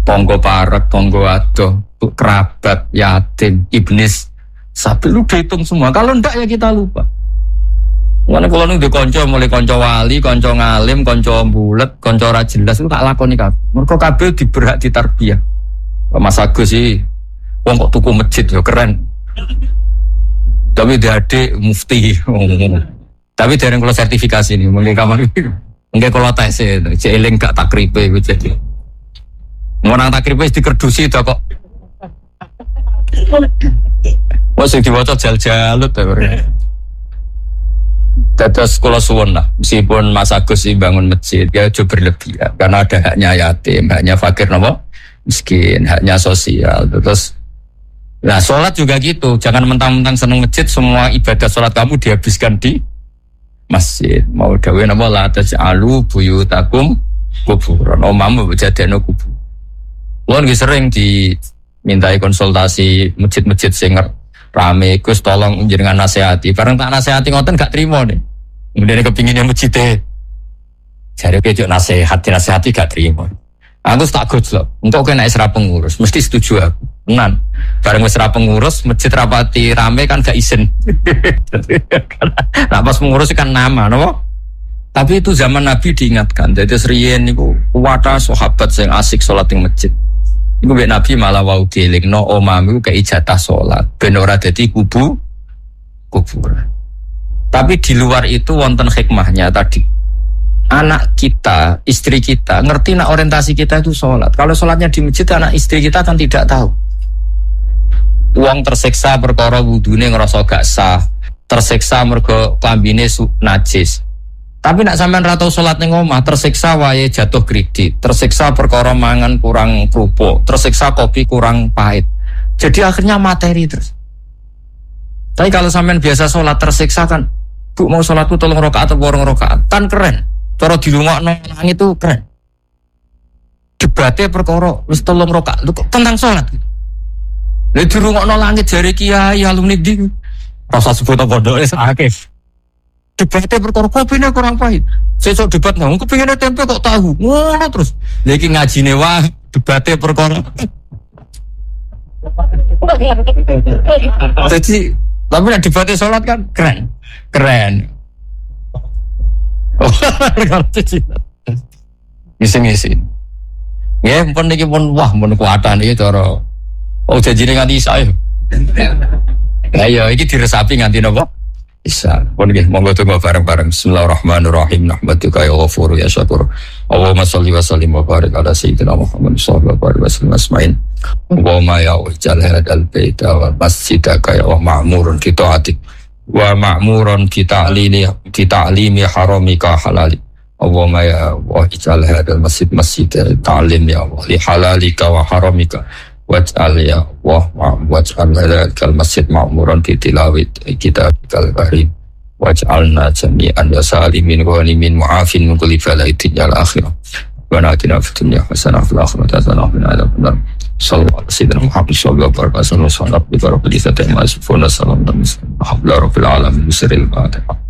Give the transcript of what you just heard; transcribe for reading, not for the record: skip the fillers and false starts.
tonggo parek, tonggo adoh, kerabat, yatim, iblis, sapi lu dihitung semua. Kalau ndak ya kita lupa. Mana kalau nunggu konco mulai konco wali, konco ngalim, konco bulet, konco ora jelas itu tak lakoni kabeh. Mergo kabeh diberhak ditarbiyah. Mas Agus sih, wong kok tuku masjid yo keren. Tapi dia adik mufti. Tapi dari kalau sertifikasi ini, mungkin kamar ini, mungkin kalau tes itu, jeeling gak takripe gitu jadi. Orang takripe dikerdusi itu kok. Masih dibaca jal-jalut ya. Terus kalau suwon lah, meskipun Mas Agus sih bangun masjid, ya coba berlebihan, karena ada haknya yatim, haknya fakir, nopo, miskin, haknya sosial. Terus, nah sholat juga gitu, jangan mentang-mentang seneng masjid, semua ibadah sholat kamu dihabiskan di masjid. Mau dawe nopo la taj'alu buyutakum kuburan, omamu jadeno kubur. Lo lagi sering dimintai konsultasi masjid-masjid sing rame, Gus tolong jenengan nasihati. Bareng tak nasihati ngoten gak terima nih. Kemudian kepinginnya masjid jare kejuk nasihat, dinasihati gak terima. Aku tak gojlok. Engko kena isra pengurus, mesti setuju aku. Tenan. Bareng isra pengurus, masjid rapati rame kan gak izin. Nah, pas pengurus kan nama, no? Tapi itu zaman Nabi diingatkan. Jadi seriyen niku kuwata sahabat sing asik salat ing masjid. Iku mbek Nabi malah wau dielingno omamu kei jatah salat ben ora dadi kuburan. Tapi di luar itu wonten hikmahnya tadi. Anak kita, istri kita ngerti nak orientasi kita itu salat. Kalau salatnya di masjid anak istri kita kan tidak tahu. Wong tersiksa perkara wudune ngrasa gak sah, tersiksa mergo klambine najis. Tapi nak sampean ra tau salat ning omah, tersiksa wae jatuh kredit, tersiksa perkara mangan kurang kerupuk, tersiksa kopi kurang pahit. Jadi akhirnya materi terus. Tapi kalau sampean biasa salat tersiksa kan, Bu mau salatku 3 rakaat atau 2 rakaat, kan keren. Cara dirungokno nang itu keren. Debatnya perkara wis 3 rakaat tentang salat. Lha dirungokno langit jare kiai alumni di rasa sebut pondok akeh. Debatnya perkara kopine kurang pahit. Sesuk debat ngomong kepengine tempe kok tahu. Ngono terus. Lha iki ngajine wae debatnya perkara. Jadi, tapi nek debatnya salat kan keren. Keren. Oh, ngisi-ngisi. Ya, pun niki pun wah mun kuatan iki cara. Oh, janjine nganti isa ya. Lah ya iki diresapi nganti napa? Isa. Pun nggih monggo tunggu bareng-bareng. Bismillahirrahmanirrahim. Nahmaduka ya ghafur ya syakur. Allahumma shalli wa sallim wa barik ala sayyidina Muhammad sallallahu alaihi wasallam asma'in. Allahumma ya ij'al hadzal baita wa masjidaka ya ma'murun fi ta'atik wa ma'murun fi ta'limi haramika halali. Allahumma ya ij'al hadzal masjid ta'lim ya li halalika wa haramika waj'al ya waj'al hadzal masjid ma'muran fi tilawit kitabikal karim waj'alna jami'an salimin ghanimin mu'afin min kulli bala'in ya al-akhirah wa atina fid dunya hasanah wa fil akhirati hasanah wa qina adzabannar. Sallallahu alaihi Muhammad sallallahu alaihi wasallam wa rabbil izzati amma yasifun wa salamun alal mursalin walhamdulillahi rabbil alamin.